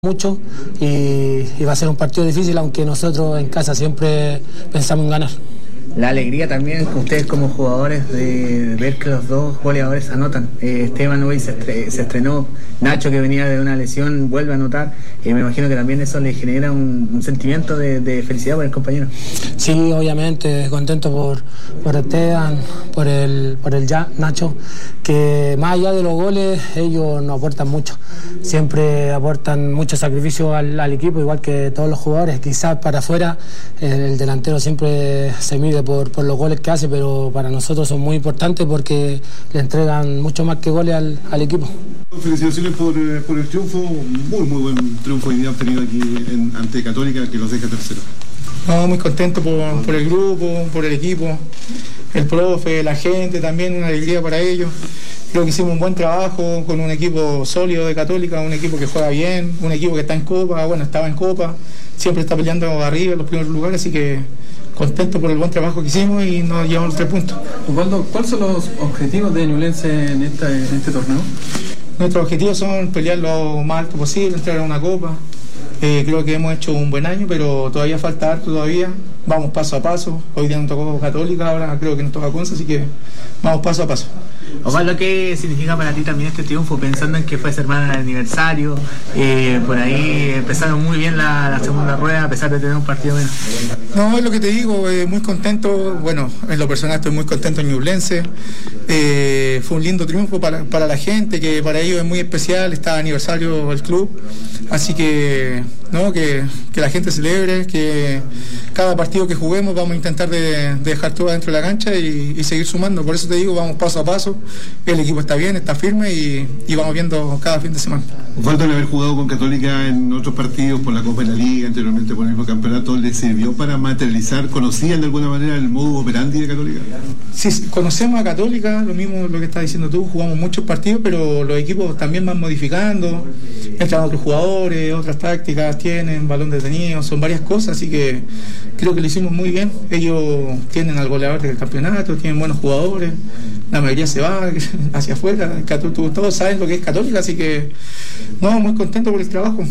mucho y va a ser un partido difícil, aunque nosotros en casa siempre pensamos en ganar. La alegría también, ustedes como jugadores, de ver que los dos goleadores anotan. Esteban hoy se estrenó, Nacho, que venía de una lesión, vuelve a anotar. Me imagino que también eso le genera un sentimiento de felicidad por el compañero. Sí, obviamente, contento por Esteban, por el Nacho, que más allá de los goles, ellos nos aportan mucho. Siempre aportan mucho sacrificio al equipo, igual que todos los jugadores. Quizás para afuera el delantero siempre se mide por los goles que hace, pero para nosotros son muy importantes porque le entregan mucho más que goles al equipo. Felicitaciones por el triunfo, muy buen triunfo hoy día obtenido aquí ante Católica, que los deja tercero. No, muy contento por el grupo, por el equipo, el profe, la gente, también una alegría para ellos. Creo que hicimos un buen trabajo con un equipo sólido de Católica, un equipo que juega bien, un equipo que está en Copa, estaba en Copa, siempre está peleando arriba en los primeros lugares, así que contento por el buen trabajo que hicimos y nos llevamos los 3 puntos. Osvaldo, ¿cuáles son los objetivos de Ñublense en este torneo? Nuestros objetivos son pelear lo más alto posible, entrar a una Copa. Creo que hemos hecho un buen año, pero todavía falta harto todavía. Vamos paso a paso. Hoy día nos tocó Católica, ahora creo que nos toca Conce, así que vamos paso a paso. Osvaldo, ¿qué significa para ti también este triunfo? Pensando en que fue semana de aniversario, por ahí empezaron muy bien la segunda rueda a pesar de tener un partido menos. No, es lo que te digo, muy contento. Bueno, en lo personal estoy muy contento en Ñublense. Fue un lindo triunfo para la gente, que para ellos es muy especial, está aniversario del club. Así que la gente celebre, que cada partido que juguemos vamos a intentar de dejar todo dentro de la cancha y seguir sumando. Por eso te digo, vamos paso a paso. El equipo está bien, está firme y vamos viendo cada fin de semana. Falta de haber jugado con Católica en otros partidos por la Copa de la Liga, anteriormente por el mismo campeonato, ¿les sirvió para materializar? ¿Conocían de alguna manera el modus operandi de Católica? Sí, conocemos a Católica, lo mismo lo que estás diciendo tú, jugamos muchos partidos, pero los equipos también van modificando, entran otros jugadores, otras tácticas tienen, balón detenido, son varias cosas, así que creo que lo hicimos muy bien. Ellos tienen al goleador del campeonato, tienen buenos jugadores, la mayoría se va hacia afuera, todos saben lo que es Católica, así que muy contento por el trabajo.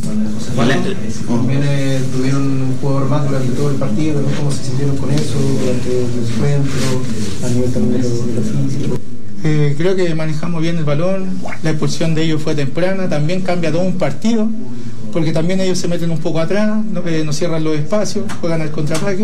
También tuvieron un jugador más durante todo el partido, ¿no? ¿Cómo se sintieron con eso durante el encuentro, a nivel también de lo físico? Creo que manejamos bien el balón, la expulsión de ellos fue temprana, también cambia todo un partido, porque también ellos se meten un poco atrás, no cierran los espacios, juegan al contraataque.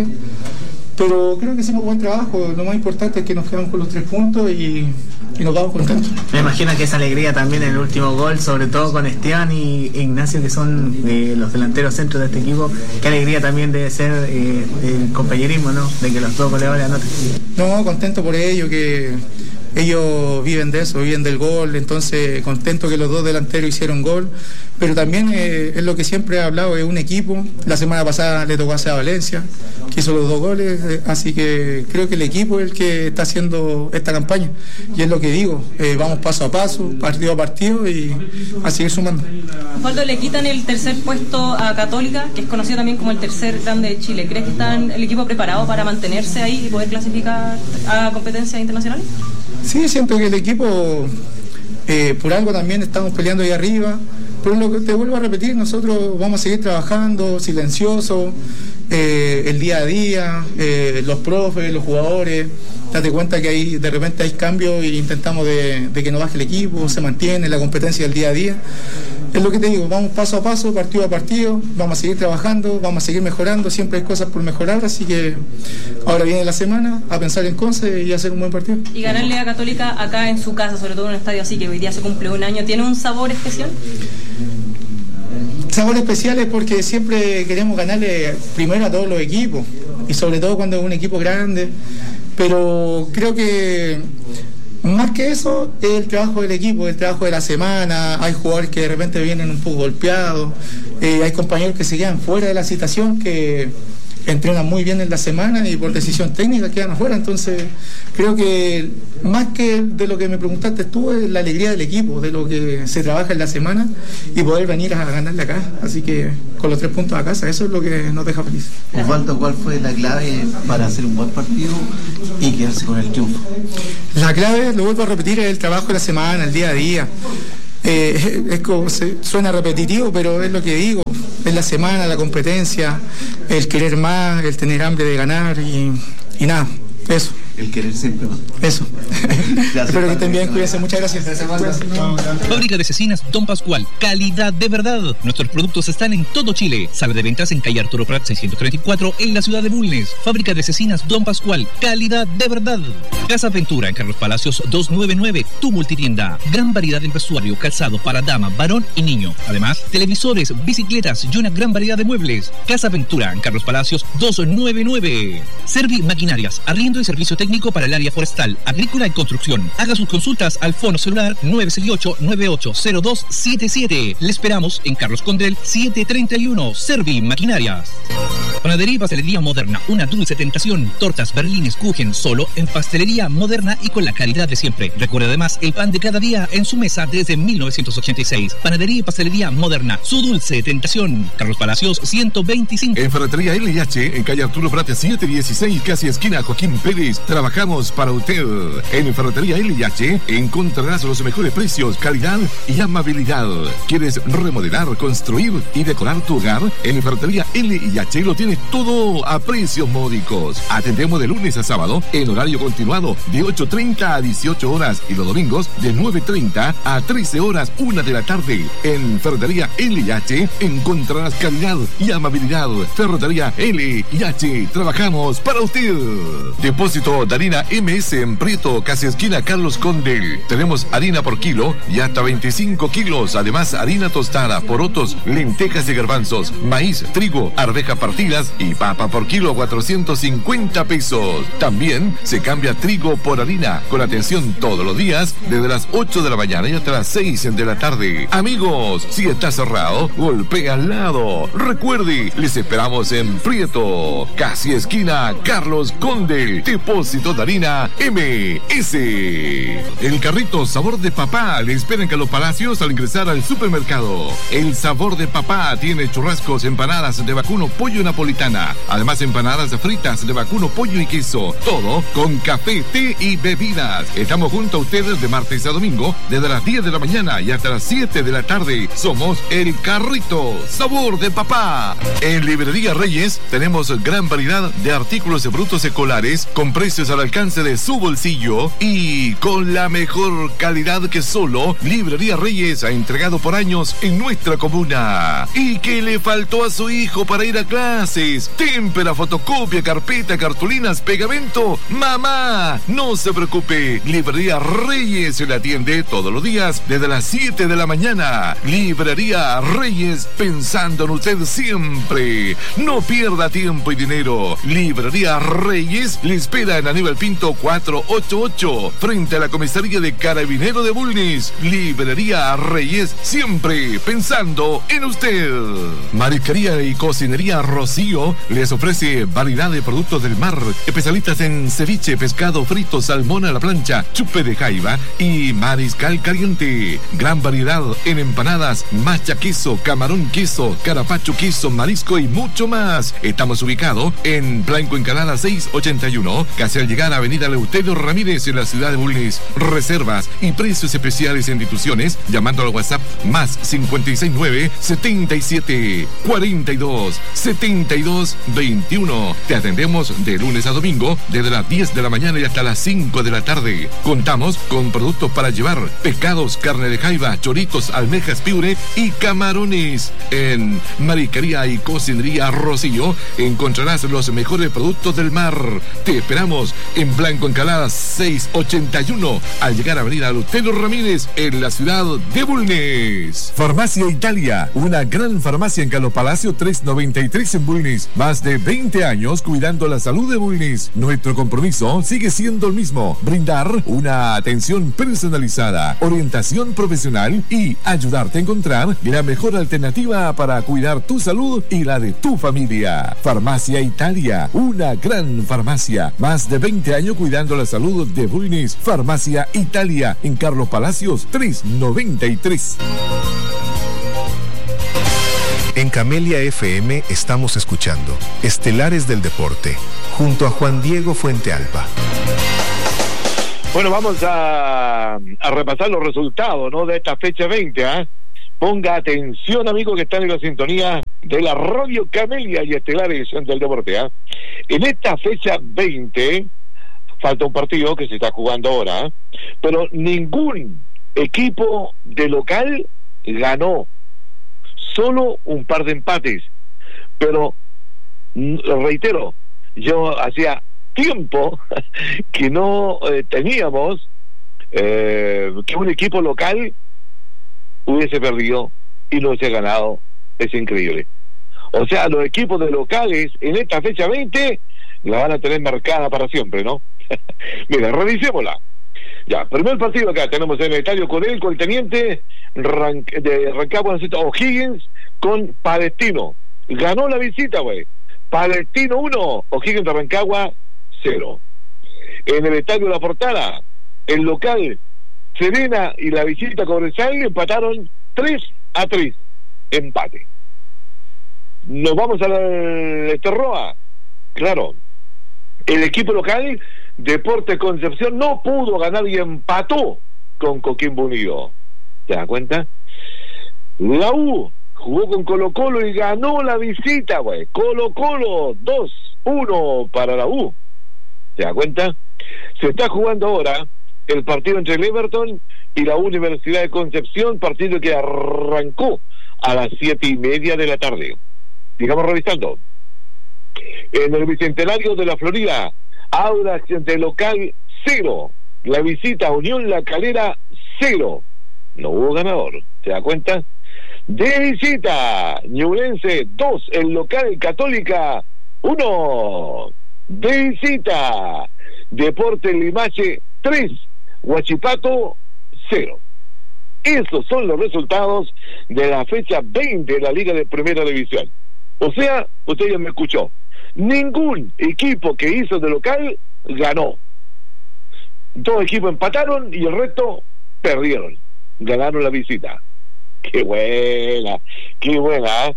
Pero creo que hicimos buen trabajo. Lo más importante es que nos quedamos con los 3 puntos y nos vamos contentos. Me imagino que esa alegría también en el último gol, sobre todo con Esteban y Ignacio, que son los delanteros centros de este equipo. Qué alegría también debe ser el compañerismo, ¿no? De que los dos goleadores anoten. No, contento por ello, que ellos viven de eso, viven del gol, entonces contento que los dos delanteros hicieron gol, pero también es lo que siempre he hablado, es un equipo. La semana pasada le tocó hacer a Valencia, que hizo los 2 goles, así que creo que el equipo es el que está haciendo esta campaña, y es lo que digo, vamos paso a paso, partido a partido y a seguir sumando. Osvaldo, le quitan el tercer puesto a Católica, que es conocido también como el tercer grande de Chile. ¿Crees que está el equipo preparado para mantenerse ahí y poder clasificar a competencias internacionales? Sí, siento que el equipo, por algo también estamos peleando ahí arriba, pero lo que te vuelvo a repetir, nosotros vamos a seguir trabajando silenciosos, el día a día, los profes, los jugadores, date cuenta que de repente hay cambios e intentamos de que no baje el equipo, se mantiene la competencia del día a día. Es lo que te digo, vamos paso a paso, partido a partido, vamos a seguir trabajando, vamos a seguir mejorando, siempre hay cosas por mejorar, así que ahora viene la semana a pensar en Conce y hacer un buen partido. Y ganarle a Católica acá en su casa, sobre todo en un estadio así que hoy día se cumple un año, ¿tiene un sabor especial? Sabor especial es porque siempre queremos ganarle primero a todos los equipos y sobre todo cuando es un equipo grande, pero creo que más que eso es el trabajo del equipo, el trabajo de la semana. Hay jugadores que de repente vienen un poco golpeados, hay compañeros que se quedan fuera de la citación, que entrenan muy bien en la semana y por decisión técnica quedan afuera. Entonces creo que más que de lo que me preguntaste tú, es la alegría del equipo, de lo que se trabaja en la semana y poder venir a ganarle acá. Así que con los 3 puntos a casa, eso es lo que nos deja feliz. Osvaldo, ¿cuál fue la clave para hacer un buen partido y quedarse con el triunfo? La clave, lo vuelvo a repetir, es el trabajo de la semana, el día a día. es como suena repetitivo, pero es lo que digo, es la semana, la competencia, el querer más, el tener hambre de ganar y nada, eso. El querer siempre más. Eso. Espero que estén bien, cuídense, muchas gracias. Fábrica de Cecinas Don Pascual, calidad de verdad. Nuestros productos están en todo Chile. Sala de ventas en calle Arturo Prat 634 en la ciudad de Bulnes. Fábrica de Cecinas Don Pascual, calidad de verdad. Casa Ventura en Carlos Palacios 299, tu multitienda. Gran variedad en vestuario, calzado para dama, varón y niño. Además, televisores, bicicletas y una gran variedad de muebles. Casa Ventura en Carlos Palacios 299. Servi Maquinarias, arriendo y servicio técnico para el área forestal, agrícola y construcción. Haga sus consultas al fono celular 968-980277. Le esperamos en Carlos Condel 731. Servi Maquinarias. Panadería y Pastelería Moderna, una dulce tentación. Tortas, berlines, kuchen, solo en Pastelería Moderna y con la calidad de siempre. Recuerde además el pan de cada día en su mesa desde 1986. Panadería y Pastelería Moderna, su dulce tentación. Carlos Palacios 125. En Ferretería LH, en calle Arturo Prat 716, casi esquina Joaquín Pérez. Trabajamos para usted. En Ferretería LH encontrarás los mejores precios, calidad y amabilidad. ¿Quieres remodelar, construir y decorar tu hogar? En Ferretería LH lo tienes todo a precios módicos. Atendemos de lunes a sábado en horario continuado de 8:30 a 18 horas y los domingos de 9:30 a 13 horas 1 de la tarde. En Ferretería LH encontrarás calidad y amabilidad. Ferretería LH, trabajamos para usted. Depósito de harina MS en Prieto, casi esquina Carlos Condel. Tenemos harina por kilo y hasta 25 kilos. Además, harina tostada, porotos, lentejas y garbanzos, maíz, trigo, arvejas partidas y papa por kilo 450 pesos. También se cambia trigo por harina, con atención todos los días desde las 8 de la mañana y hasta las 6 de la tarde. Amigos, si está cerrado, golpea al lado. Recuerde, les esperamos en Prieto, casi esquina Carlos Condel. Depósito de harina MS. El carrito Sabor de Papá le espera en Carlos Palacios al ingresar al supermercado. El Sabor de Papá tiene churrascos, empanadas de vacuno, pollo y napolitana. Además, empanadas fritas de vacuno, pollo y queso. Todo con café, té y bebidas. Estamos junto a ustedes de martes a domingo desde las 10 de la mañana y hasta las 7 de la tarde. Somos el carrito Sabor de Papá. En Librería Reyes tenemos gran variedad de artículos brutos escolares con precios al alcance de su bolsillo y con la mejor calidad que solo Librería Reyes ha entregado por años en nuestra comuna. ¿Y qué le faltó a su hijo para ir a clases? Témpera, fotocopia, carpeta, cartulinas, pegamento. Mamá, no se preocupe. Librería Reyes se le atiende todos los días desde las 7 de la mañana. Librería Reyes, pensando en usted siempre. No pierda tiempo y dinero. Librería Reyes le espera en Aníbal Pinto 488, frente a la comisaría de Carabinero de Bulnes. Librería Reyes, siempre pensando en usted. Marisquería y Cocinería Rocío les ofrece variedad de productos del mar, especialistas en ceviche, pescado frito, salmón a la plancha, chupe de jaiba y mariscal caliente. Gran variedad en empanadas, macha queso, camarón queso, carapacho queso, marisco y mucho más. Estamos ubicados en Blanco Encalada 681, casi al llegar a Avenida Eleuterio Ramírez en la ciudad de Bulnes. Reservas y precios especiales en instituciones llamando al WhatsApp más 569 77 42 72 21. Te atendemos de lunes a domingo desde las 10 de la mañana y hasta las 5 de la tarde. Contamos con productos para llevar: pescados, carne de jaiba, choritos, almejas, piure y camarones. En Marisquería y Cocinería Rocío encontrarás los mejores productos del mar. Te esperamos en Blanco Encalada 681 al llegar a Avenida Eleuterio Ramírez en la ciudad de Bulnes. Farmacia Italia, una gran farmacia en Carlos Palacio 393 en Bulnes. Más de 20 años cuidando la salud de Bulnes. Nuestro compromiso sigue siendo el mismo: brindar una atención personalizada, orientación profesional y ayudarte a encontrar la mejor alternativa para cuidar tu salud y la de tu familia. Farmacia Italia, una gran farmacia. Más de 20 años cuidando la salud de Bulnes. Farmacia Italia en Carlos Palacios 393. En Camelia FM estamos escuchando Estelares del Deporte, junto a Juan Diego Fuentealba. Bueno, vamos a repasar los resultados, ¿no?, de esta fecha 20, ¿eh? Ponga atención, amigo, que están en la sintonía de la Radio Camelia y Estelares del Deporte, ¿eh? En esta fecha 20, falta un partido que se está jugando ahora, ¿eh? Pero ningún equipo de local ganó, solo un par de empates. Pero, reitero, yo hacía tiempo que no teníamos que un equipo local hubiese perdido y no hubiese ganado. Es increíble. O sea, los equipos de locales en esta fecha 20 la van a tener marcada para siempre, ¿no? Mira, revisémosla. Ya, primer partido acá tenemos en el estadio Codelco, el Teniente de Rancagua, O'Higgins con Palestino. Ganó la visita, güey. Palestino 1, O'Higgins de Rancagua 0. En el estadio La Portada, el local Serena y la visita Cobresal empataron 3-3, empate. Nos vamos a la Esterroa. Claro, el equipo local Deportes Concepción no pudo ganar y empató con Coquimbo Unido. ¿Te das cuenta? La U jugó con Colo-Colo y ganó la visita, güey. Colo-Colo 2-1 para la U. ¿Te das cuenta? Se está jugando ahora el partido entre el Everton y la Universidad de Concepción, partido que arrancó a las 7:30 de la tarde. Sigamos revisando. En el Bicentenario de la Florida, Audax de local 0, la visita Unión La Calera 0. No hubo ganador, ¿te das cuenta? De visita, Ñublense 2, el local Católica 1. De visita, Deportes Limache 3, Huachipato 0. Esos son los resultados de la fecha 20 de la Liga de Primera División. O sea, usted ya me escuchó, ningún equipo que hizo de local ganó. 2 equipos empataron y el resto perdieron. Ganaron la visita. Qué buena, ¿eh?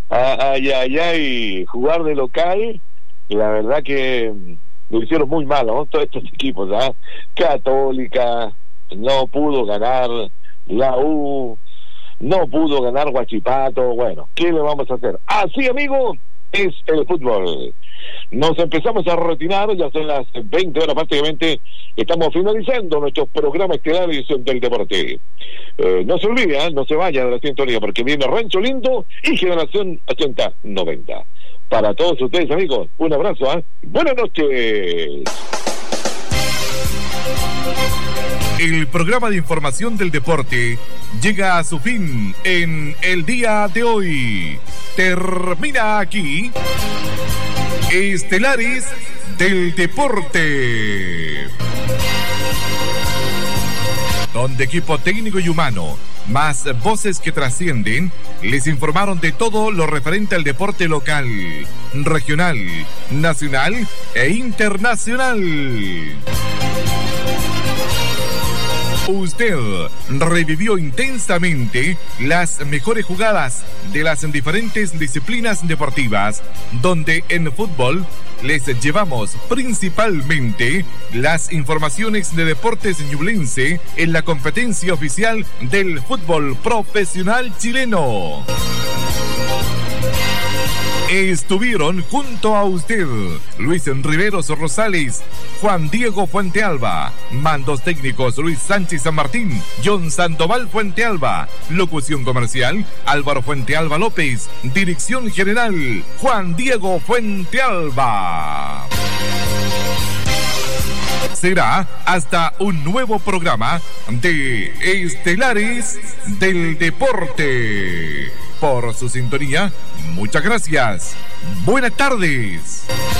Ay, jugar de local, la verdad que lo hicieron muy mal, ¿no? Todos estos equipos, ¿eh? Católica no pudo ganar, la U no pudo ganar, Huachipato. Bueno, ¿qué le vamos a hacer? Así, amigo, es el fútbol. Nos empezamos a retirar, ya son las 20 horas prácticamente, estamos finalizando nuestro programa estelar del deporte. No se olvide, no se vaya de la sintonía, porque viene Rancho Lindo y Generación 80-90. Para todos ustedes, amigos, un abrazo, buenas noches. El programa de información del deporte llega a su fin en el día de hoy. Termina aquí Estelares del Deporte, donde equipo técnico y humano, más voces que trascienden, les informaron de todo lo referente al deporte local, regional, nacional e internacional. Usted revivió intensamente las mejores jugadas de las diferentes disciplinas deportivas, donde en fútbol les llevamos principalmente las informaciones de deportes ñublense en la competencia oficial del fútbol profesional chileno. Estuvieron junto a usted Luis Riveros Rosales, Juan Diego Fuentealba, mandos técnicos Luis Sánchez San Martín, John Sandoval Fuentealba, locución comercial Álvaro Fuentealba López, dirección general Juan Diego Fuentealba. Será hasta un nuevo programa de Estelares del Deporte. Por su sintonía, muchas gracias. Buenas tardes.